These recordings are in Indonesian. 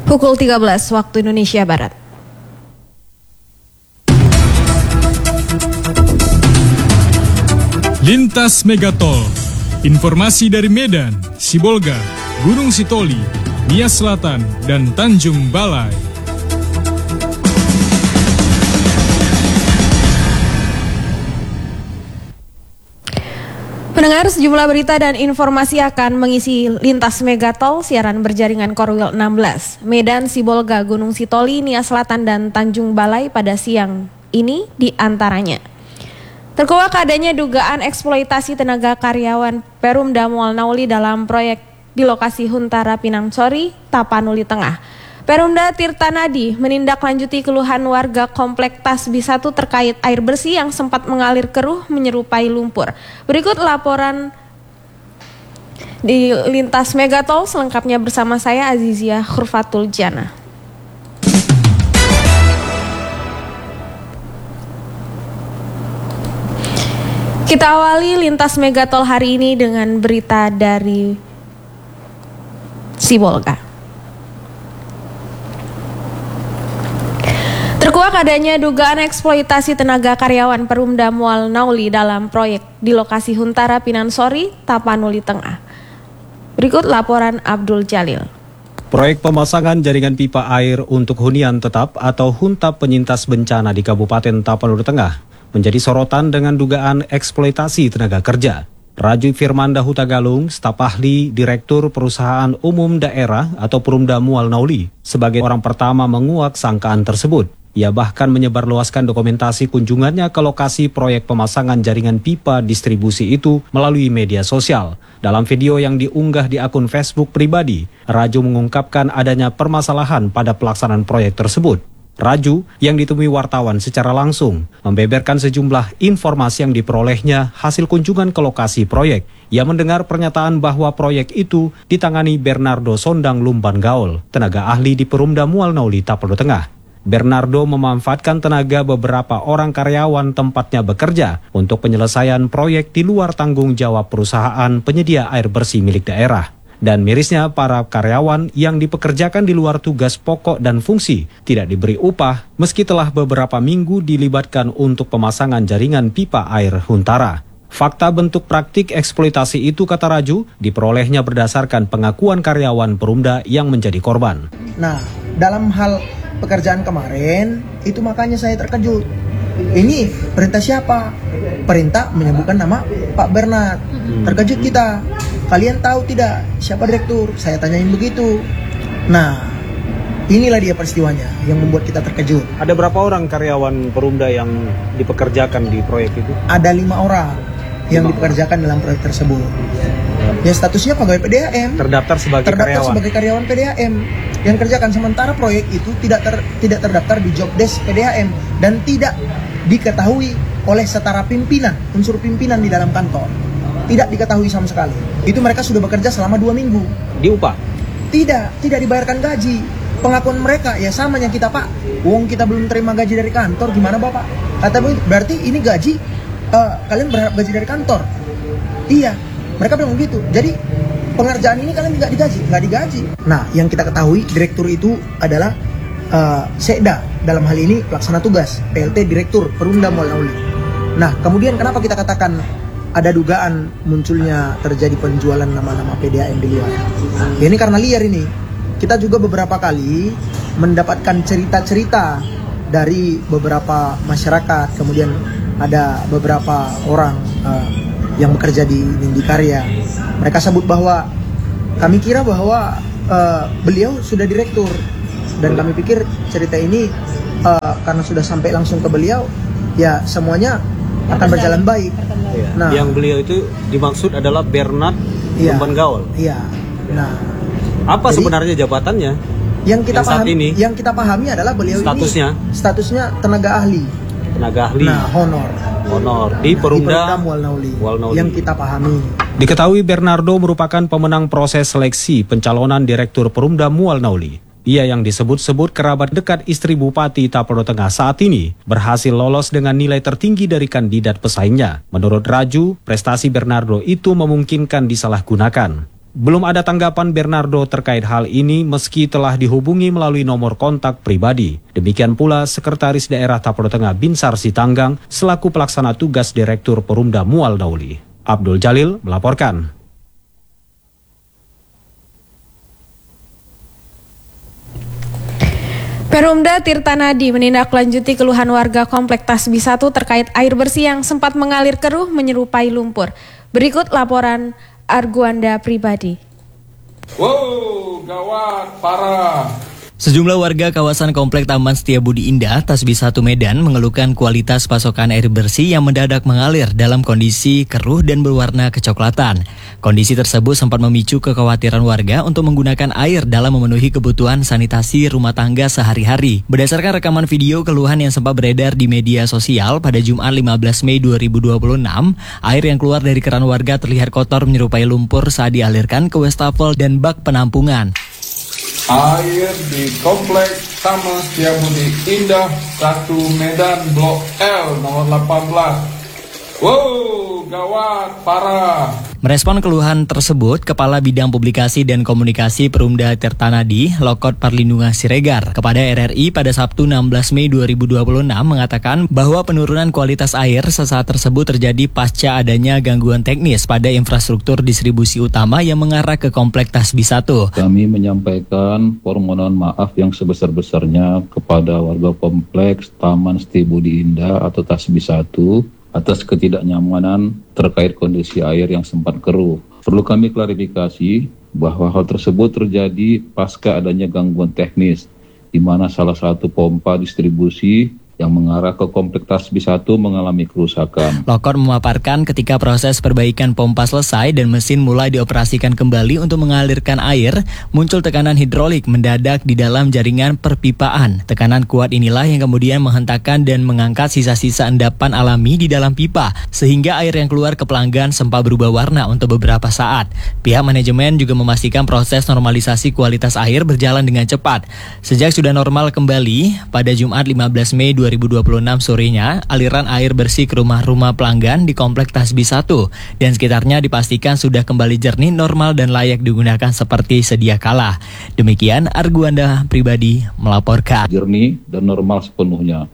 Pukul 13 waktu Indonesia Barat. Lintas Megatol. Informasi dari Medan, Sibolga, Gunung Sitoli, Nias Selatan, dan Tanjung Balai. Pendengar, sejumlah berita dan informasi akan mengisi Lintas Megatol siaran berjaringan Korwil 16. Medan, Sibolga, Gunung Sitoli, Nias Selatan, dan Tanjung Balai pada siang ini di antaranya. Terkuak adanya dugaan eksploitasi tenaga karyawan Perumda Mual Nauli dalam proyek di lokasi Huntara Pinang Sori, Tapanuli Tengah. Perumda Tirta Nadi menindaklanjuti keluhan warga Komplek Tasbi 1 terkait air bersih yang sempat mengalir keruh menyerupai lumpur. Berikut laporan di Lintas Megatol selengkapnya bersama saya Azizia Khurfatul Jana. Kita awali Lintas Megatol hari ini dengan berita dari Sibolga. Terkuak adanya dugaan eksploitasi tenaga karyawan Perumda Mual Nauli dalam proyek di lokasi Huntara Pinang Sori, Tapanuli Tengah. Berikut laporan Abdul Jalil. Proyek pemasangan jaringan pipa air untuk hunian tetap atau Huntap penyintas bencana di Kabupaten Tapanuli Tengah menjadi sorotan dengan dugaan eksploitasi tenaga kerja. Raju Firmanda Hutagalung, staf ahli Direktur Perusahaan Umum Daerah atau Perumda Mual Nauli, sebagai orang pertama menguak sangkaan tersebut. Ia bahkan menyebarluaskan dokumentasi kunjungannya ke lokasi proyek pemasangan jaringan pipa distribusi itu melalui media sosial. Dalam video yang diunggah di akun Facebook pribadi, Raju mengungkapkan adanya permasalahan pada pelaksanaan proyek tersebut. Raju yang ditemui wartawan secara langsung membeberkan sejumlah informasi yang diperolehnya hasil kunjungan ke lokasi proyek. Ia mendengar pernyataan bahwa proyek itu ditangani Bernardo Sondang Lumban Gaul, tenaga ahli di Perumda Mual Nauli Tapanuli Tengah. Bernardo memanfaatkan tenaga beberapa orang karyawan tempatnya bekerja untuk penyelesaian proyek di luar tanggung jawab perusahaan penyedia air bersih milik daerah. Dan mirisnya para karyawan yang dipekerjakan di luar tugas pokok dan fungsi tidak diberi upah meski telah beberapa minggu dilibatkan untuk pemasangan jaringan pipa air Huntara. Fakta bentuk praktik eksploitasi itu, kata Raju, diperolehnya berdasarkan pengakuan karyawan Perumda yang menjadi korban. Nah, dalam hal pekerjaan kemarin, itu makanya saya terkejut. Ini perintah siapa? Perintah menyebutkan nama Pak Bernard. Terkejut kita. Kalian tahu tidak siapa direktur? Saya tanyain begitu. Nah, inilah dia peristiwanya yang membuat kita terkejut. Ada berapa orang karyawan Perumda yang dipekerjakan di proyek itu? Ada 5 orang yang dipekerjakan dalam proyek tersebut. Ya, statusnya pegawai PDAM. Terdaftar sebagai karyawan PDAM yang kerjakan, sementara proyek itu tidak terdaftar di job desk PDAM dan tidak diketahui oleh setara pimpinan, unsur pimpinan di dalam kantor. Tidak diketahui sama sekali. Itu mereka sudah bekerja selama 2 minggu. Diupah? Tidak dibayarkan gaji. Pengakuan mereka ya samanya kita, Pak. Wong kita belum terima gaji dari kantor, gimana Bapak? Kata berarti ini gaji kalian berharap gaji dari kantor. Iya, mereka bilang begitu. Jadi pengerjaan ini kalian nggak digaji. Nah, yang kita ketahui direktur itu adalah Sekda, dalam hal ini pelaksana tugas PLT Direktur Perumda Mual Nauli. Nah, kemudian kenapa kita katakan ada dugaan munculnya terjadi penjualan nama-nama PDAM di luar? Ya, ini karena liar ini. Kita juga beberapa kali mendapatkan cerita-cerita dari beberapa masyarakat, kemudian ada beberapa orang yang bekerja di Nindi Karya. Mereka sebut bahwa kami kira bahwa beliau sudah direktur, dan kami pikir cerita ini karena sudah sampai langsung ke beliau, ya semuanya akan berjalan baik. Nah, yang beliau itu dimaksud adalah Bernard Lumban Gaul. Iya. Nah, apa sebenarnya jabatannya? Yang kita pahami adalah beliau statusnya tenaga ahli. Nah, honor di Perumda Mual Nauli. Yang kita pahami. Diketahui Bernardo merupakan pemenang proses seleksi pencalonan Direktur Perumda Mual Nauli. Ia yang disebut-sebut kerabat dekat istri Bupati Tapanuli Tengah saat ini berhasil lolos dengan nilai tertinggi dari kandidat pesaingnya. Menurut Raju, prestasi Bernardo itu memungkinkan disalahgunakan. Belum ada tanggapan Bernardo terkait hal ini meski telah dihubungi melalui nomor kontak pribadi. Demikian pula Sekretaris Daerah Tapalo Tengah Binsar Sitanggang selaku pelaksana tugas Direktur Perumda Mual Dauli. Abdul Jalil melaporkan. Perumda Tirtanadi menindaklanjuti keluhan warga Komplek Tasbih 1 terkait air bersih yang sempat mengalir keruh menyerupai lumpur. Berikut laporan Arguanda Pribadi. Wow, gawat, parah. Sejumlah warga kawasan Komplek Taman Setiabudi Indah, Tasbih 1 Medan mengeluhkan kualitas pasokan air bersih yang mendadak mengalir dalam kondisi keruh dan berwarna kecoklatan. Kondisi tersebut sempat memicu kekhawatiran warga untuk menggunakan air dalam memenuhi kebutuhan sanitasi rumah tangga sehari-hari. Berdasarkan rekaman video keluhan yang sempat beredar di media sosial pada Jumat 15 Mei 2026, air yang keluar dari keran warga terlihat kotor menyerupai lumpur saat dialirkan ke wastafel dan bak penampungan. Air di Komplek Taman Setiabudi Indah 1 Medan Blok L nomor 18. Wow, gawat, parah. Merespon keluhan tersebut, Kepala Bidang Publikasi dan Komunikasi Perumda Tirtanadi, Lokot Parlindungan Siregar, kepada RRI pada Sabtu 16 Mei 2026 mengatakan bahwa penurunan kualitas air sesaat tersebut terjadi pasca adanya gangguan teknis pada infrastruktur distribusi utama yang mengarah ke Komplek Tasbih 1. Kami menyampaikan permohonan maaf yang sebesar-besarnya kepada warga Kompleks Taman Setiabudi Indah atau Tasbih 1 atas ketidaknyamanan terkait kondisi air yang sempat keruh. Perlu kami klarifikasi bahwa hal tersebut terjadi pasca adanya gangguan teknis, di mana salah satu pompa distribusi yang mengarah ke Komplek Tasbih 1 mengalami kerusakan. Lokor memaparkan ketika proses perbaikan pompa selesai dan mesin mulai dioperasikan kembali untuk mengalirkan air, muncul tekanan hidrolik mendadak di dalam jaringan perpipaan. Tekanan kuat inilah yang kemudian menghentakkan dan mengangkat sisa-sisa endapan alami di dalam pipa, sehingga air yang keluar ke pelanggan sempat berubah warna untuk beberapa saat. Pihak manajemen juga memastikan proses normalisasi kualitas air berjalan dengan cepat. Sejak sudah normal kembali, pada Jumat 15 Mei 2026 sorenya, aliran air bersih ke rumah-rumah pelanggan di Komplek Tasbih 1 dan sekitarnya dipastikan sudah kembali jernih, normal dan layak digunakan seperti sedia kala. Demikian Arguanda Pribadi melaporkan. Jernih dan normal sepenuhnya.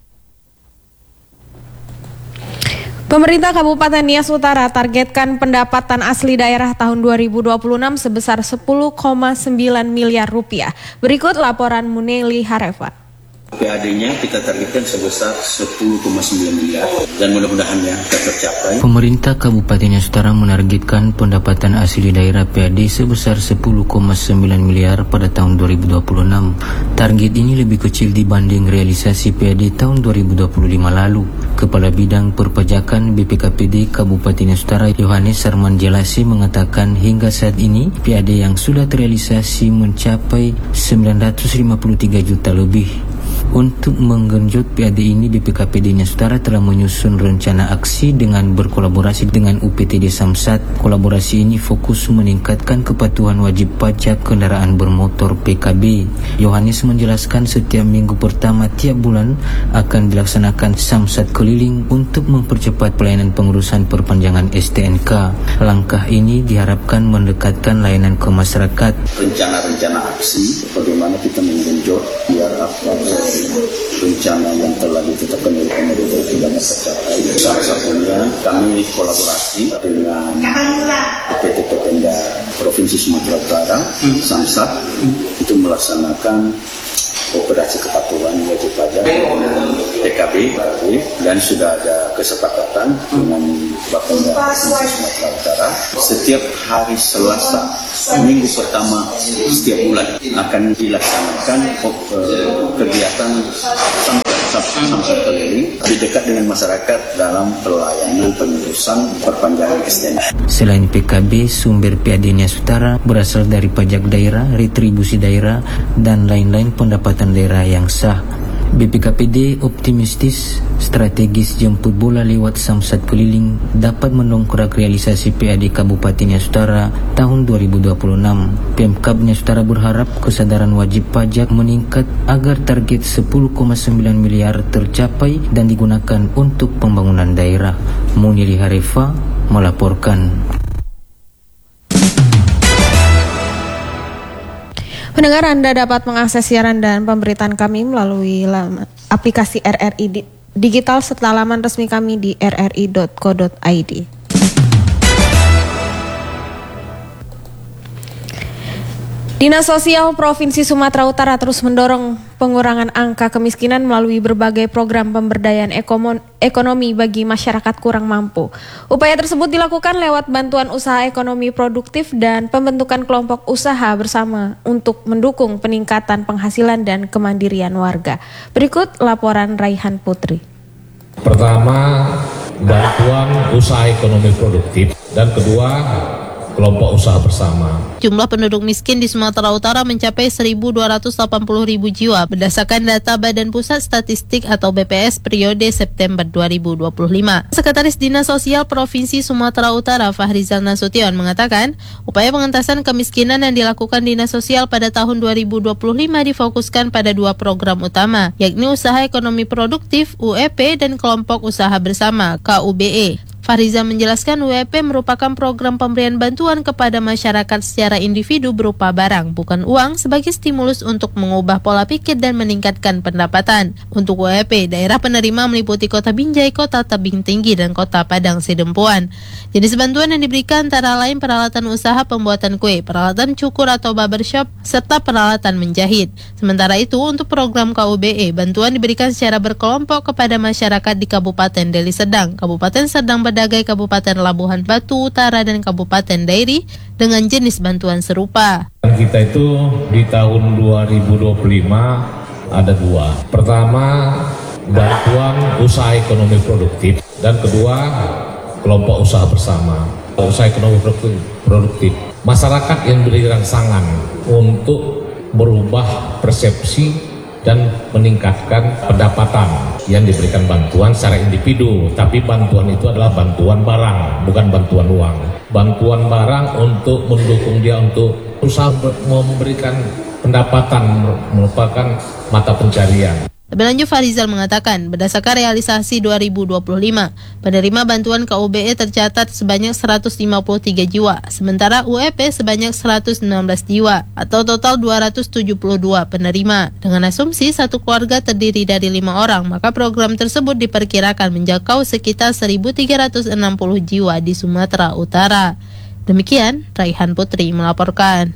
Pemerintah Kabupaten Nias Utara targetkan pendapatan asli daerah tahun 2026 sebesar 10,9 miliar rupiah. Berikut laporan Muneli Harefa. PAD-nya kita targetkan sebesar 10,9 miliar dan mudah-mudahan ya tercapai. Pemerintah Kabupaten Nias Utara menargetkan pendapatan asli daerah PAD sebesar 10,9 miliar pada tahun 2026. Target ini lebih kecil dibanding realisasi PAD tahun 2025 lalu. Kepala Bidang Perpajakan BPKPD Kabupaten Nias Utara Yohanes Sarman Jelasi mengatakan hingga saat ini PAD yang sudah terrealisasi mencapai 953 juta lebih. Untuk menggenjot PAD ini, BPKPD Nias Utara telah menyusun rencana aksi dengan berkolaborasi dengan UPTD Samsat. Kolaborasi ini fokus meningkatkan kepatuhan wajib pajak kendaraan bermotor PKB. Yohanes menjelaskan setiap minggu pertama tiap bulan akan dilaksanakan Samsat keliling untuk mempercepat pelayanan pengurusan perpanjangan STNK. Langkah ini diharapkan mendekatkan layanan ke masyarakat. Rencana-rencana aksi bagaimana kita menggenjot biar rencana yang telah ditetapkan oleh pemerintah itu dapat tercapai. Salah satunya kami kolaborasi dengan PT Pemda Provinsi Sumatera Utara, Samsat, itu melaksanakan operasi kepatuhan wajib pajak dengan PKB dan sudah ada kesepakatan dengan Bapenda Provinsi Sumatera Utara. Setiap hari Selasa minggu pertama setiap bulan akan dilaksanakan kegiatan Samsat keliling di dekat dengan masyarakat dalam pelayanan pengurusan perpanjangan STNK. Selain PKB, sumber PAD Nias Utara berasal dari pajak daerah, retribusi daerah, dan lain-lain pendapatan daerah yang sah. BPKPD optimistis strategis jemput bola lewat Samsat keliling dapat mendongkrak realisasi PAD Kabupaten Nias Utara tahun 2026. Pemkab Nias Utara berharap kesadaran wajib pajak meningkat agar target 10,9 miliar tercapai dan digunakan untuk pembangunan daerah. Munili Harefa melaporkan. Pendengar, Anda dapat mengakses siaran dan pemberitaan kami melalui aplikasi RRI Digital serta laman resmi kami di rri.co.id. Dinas Sosial Provinsi Sumatera Utara terus mendorong pengurangan angka kemiskinan melalui berbagai program pemberdayaan ekonomi bagi masyarakat kurang mampu. Upaya tersebut dilakukan lewat bantuan usaha ekonomi produktif dan pembentukan kelompok usaha bersama untuk mendukung peningkatan penghasilan dan kemandirian warga. Berikut laporan Raihan Putri. Pertama, bantuan usaha ekonomi produktif, dan kedua, kelompok usaha bersama. Jumlah penduduk miskin di Sumatera Utara mencapai 1.280.000 jiwa berdasarkan data Badan Pusat Statistik atau BPS periode September 2025. Sekretaris Dinas Sosial Provinsi Sumatera Utara Fahrizal Nasution mengatakan, upaya pengentasan kemiskinan yang dilakukan Dinas Sosial pada tahun 2025 difokuskan pada dua program utama, yakni Usaha Ekonomi Produktif UEP dan Kelompok Usaha Bersama KUBE. Fahrizal menjelaskan UEP merupakan program pemberian bantuan kepada masyarakat secara individu berupa barang, bukan uang, sebagai stimulus untuk mengubah pola pikir dan meningkatkan pendapatan. Untuk UEP, daerah penerima meliputi Kota Binjai, Kota Tebing Tinggi, dan Kota Padang Sidempuan. Jenis bantuan yang diberikan antara lain peralatan usaha pembuatan kue, peralatan cukur atau barbershop, serta peralatan menjahit. Sementara itu, untuk program KUBE, bantuan diberikan secara berkelompok kepada masyarakat di Kabupaten Deli Serdang, Kabupaten Serdang Bedagai, Kabupaten Labuhan Batu Utara, dan Kabupaten Dairi dengan jenis bantuan serupa. Kita itu di tahun 2025 ada dua. Pertama, bantuan usaha ekonomi produktif, dan kedua, kelompok usaha bersama. Usaha ekonomi produktif, masyarakat yang beri rangsangan untuk merubah persepsi dan meningkatkan pendapatan yang diberikan bantuan secara individu, tapi bantuan itu adalah bantuan barang, bukan bantuan uang. Bantuan barang untuk mendukung dia untuk usaha memberikan pendapatan, merupakan mata pencarian. Lebih lanjut, Fahrizal mengatakan, berdasarkan realisasi 2025, penerima bantuan KUBE tercatat sebanyak 153 jiwa, sementara UEP sebanyak 116 jiwa, atau total 272 penerima. Dengan asumsi satu keluarga terdiri dari 5 orang, maka program tersebut diperkirakan menjangkau sekitar 1.360 jiwa di Sumatera Utara. Demikian, Raihan Putri melaporkan.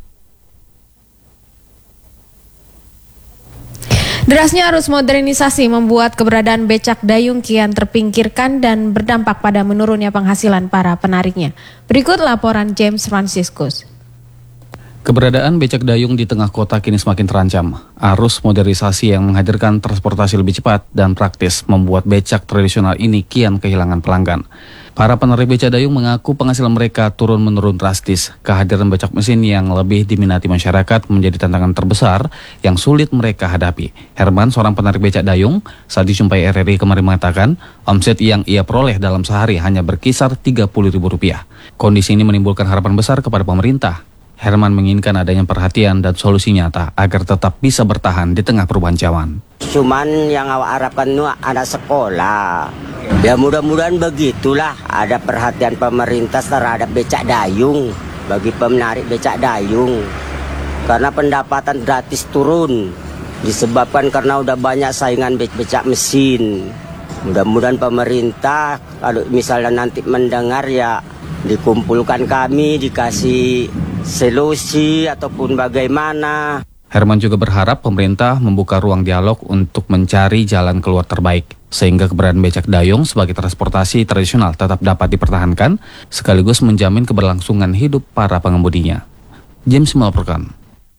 Derasnya arus modernisasi membuat keberadaan becak dayung kian terpinggirkan dan berdampak pada menurunnya penghasilan para penariknya. Berikut laporan James Franciscus. Keberadaan becak dayung di tengah kota kini semakin terancam. Arus modernisasi yang menghadirkan transportasi lebih cepat dan praktis membuat becak tradisional ini kian kehilangan pelanggan. Para penarik becak dayung mengaku penghasilan mereka turun-menurun drastis. Kehadiran becak mesin yang lebih diminati masyarakat menjadi tantangan terbesar yang sulit mereka hadapi. Herman, seorang penarik becak dayung, saat dijumpai RRI kemarin mengatakan, omset yang ia peroleh dalam sehari hanya berkisar Rp30.000. Kondisi ini menimbulkan harapan besar kepada pemerintah. Herman menginginkan adanya perhatian dan solusi nyata agar tetap bisa bertahan di tengah perubahan zaman. Cuman yang awak harapkan itu anak sekolah. Ya mudah-mudahan begitulah, ada perhatian pemerintah terhadap becak dayung bagi pemenarik becak dayung. Karena pendapatan gratis turun disebabkan karena udah banyak saingan becak mesin. Mudah-mudahan pemerintah kalau misalnya nanti mendengar ya dikumpulkan kami, dikasih solusi ataupun bagaimana. Herman juga berharap pemerintah membuka ruang dialog untuk mencari jalan keluar terbaik, sehingga keberadaan becak dayung sebagai transportasi tradisional tetap dapat dipertahankan, sekaligus menjamin keberlangsungan hidup para pengemudinya. James melaporkan.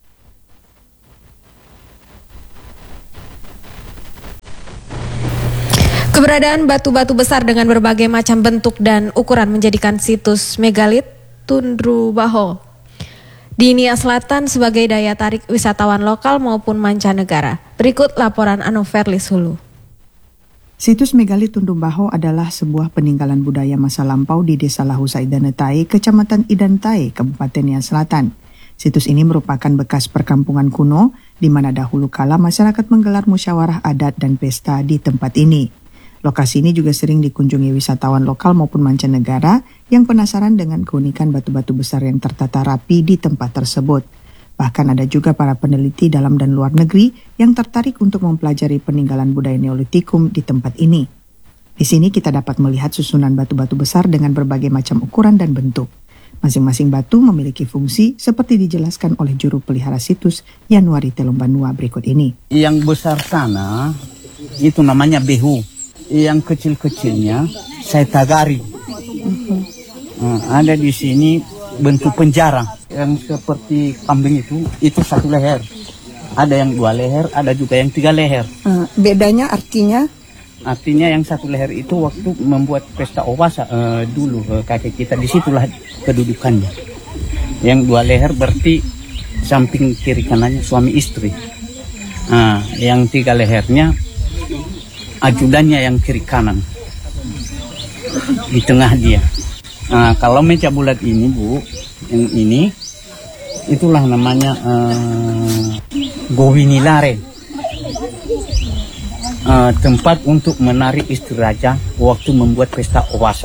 Keberadaan batu-batu besar dengan berbagai macam bentuk dan ukuran menjadikan situs megalit Tundrubaho di Nia Selatan sebagai daya tarik wisatawan lokal maupun mancanegara. Berikut laporan Anoverlis Hulu. Situs megalit Tundrubaho adalah sebuah peninggalan budaya masa lampau di Desa Lahusa Idanetai, Kecamatan Idantai, Kabupaten Nia Selatan. Situs ini merupakan bekas perkampungan kuno di mana dahulu kala masyarakat menggelar musyawarah adat dan pesta di tempat ini. Lokasi ini juga sering dikunjungi wisatawan lokal maupun mancanegara yang penasaran dengan keunikan batu-batu besar yang tertata rapi di tempat tersebut. Bahkan ada juga para peneliti dalam dan luar negeri yang tertarik untuk mempelajari peninggalan budaya Neolitikum di tempat ini. Di sini kita dapat melihat susunan batu-batu besar dengan berbagai macam ukuran dan bentuk. Masing-masing batu memiliki fungsi seperti dijelaskan oleh juru pelihara situs Yanuari Telombanua berikut ini. Yang besar sana itu namanya behu. Yang kecil-kecilnya saitagari. Ada di sini bentuk penjara. Yang seperti kambing itu 1 leher. Ada yang 2 leher, ada juga yang 3 leher. Bedanya artinya? Artinya yang 1 leher itu waktu membuat pesta Owasa dulu kakek kita, disitulah kedudukannya. Yang 2 leher berarti samping kiri kanannya suami istri. Yang 3 lehernya ajudannya yang kiri kanan. Di tengah dia. Kalau meja bulat ini Bu, yang ini itulah namanya Gowinilare. Tempat untuk menarik istri raja waktu membuat pesta Owasa.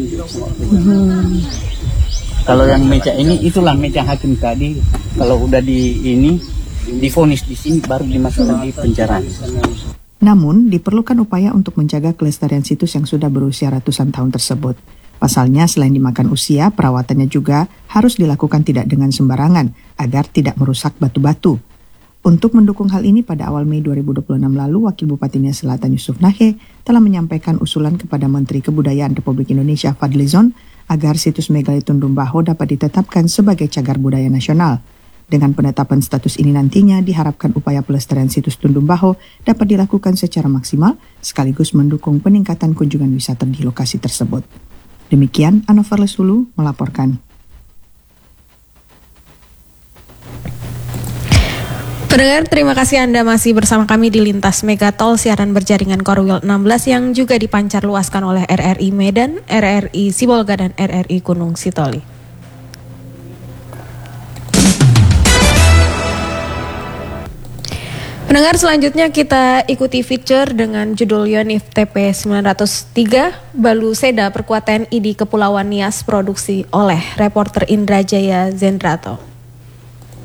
Kalau yang meja ini itulah meja hakim tadi. Kalau udah divonis di sini baru dimasukkan di penjara. Namun diperlukan upaya untuk menjaga kelestarian situs yang sudah berusia ratusan tahun tersebut. Pasalnya selain dimakan usia, perawatannya juga harus dilakukan tidak dengan sembarangan agar tidak merusak batu-batu. Untuk mendukung hal ini pada awal Mei 2026 lalu, Wakil Bupati Nias Selatan Yusuf Nahe telah menyampaikan usulan kepada Menteri Kebudayaan Republik Indonesia Fadlizon agar situs Megali Tundumbaho dapat ditetapkan sebagai cagar budaya nasional. Dengan penetapan status ini nantinya diharapkan upaya pelestarian situs Tundumbaho dapat dilakukan secara maksimal sekaligus mendukung peningkatan kunjungan wisata di lokasi tersebut. Demikian Anover Lesulu melaporkan. Pendengar, terima kasih Anda masih bersama kami di Lintas Megatol, siaran berjaringan Korwil 16 yang juga dipancar luaskan oleh RRI Medan, RRI Sibolga, dan RRI Gunung Sitoli. Pendengar, selanjutnya kita ikuti feature dengan judul Yonif TP 903, Balu Seda Perkuat TNI di Kepulauan Nias, produksi oleh reporter Indra Jaya Zendrato.